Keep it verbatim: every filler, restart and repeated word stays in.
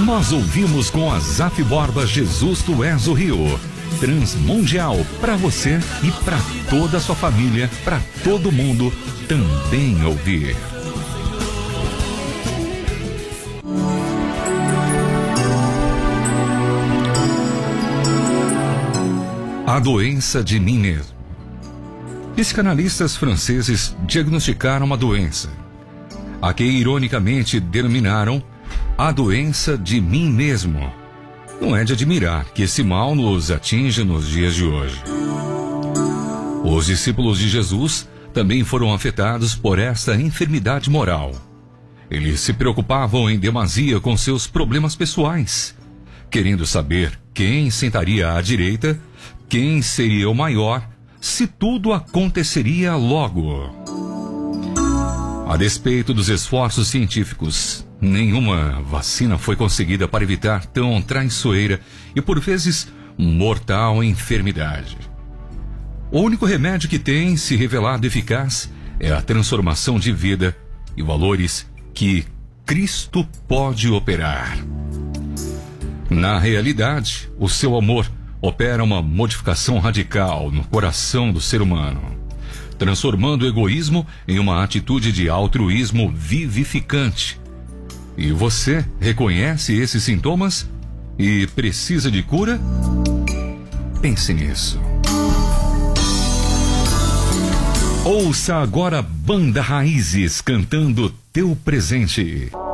Nós ouvimos com a Zaf Borba Jesus Tu És o Rio. Transmundial para você e para toda a sua família, para todo mundo também ouvir. A doença de mim mesmo. Psicanalistas franceses diagnosticaram uma doença, a que ironicamente denominaram a doença de mim mesmo. Não é de admirar que esse mal nos atinja nos dias de hoje. Os discípulos de Jesus também foram afetados por esta enfermidade moral. Eles se preocupavam em demasia com seus problemas pessoais, querendo saber quem sentaria à direita, quem seria o maior, se tudo aconteceria logo. A despeito dos esforços científicos, nenhuma vacina foi conseguida para evitar tão traiçoeira e, por vezes, mortal enfermidade. O único remédio que tem se revelado eficaz é a transformação de vida e valores que Cristo pode operar. Na realidade, o seu amor opera uma modificação radical no coração do ser humano, transformando o egoísmo em uma atitude de altruísmo vivificante. E você reconhece esses sintomas e precisa de cura? Pense nisso. Ouça agora Banda Raízes cantando Teu Presente.